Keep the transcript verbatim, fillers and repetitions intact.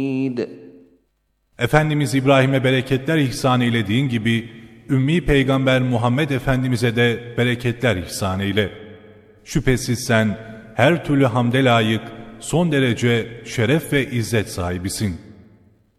Efendimiz İbrahim'e bereketler ihsan eylediğin gibi, Ümmi Peygamber Muhammed Efendimiz'e de bereketler ihsan eyle. Şüphesiz sen her türlü hamde layık, son derece şeref ve izzet sahibisin.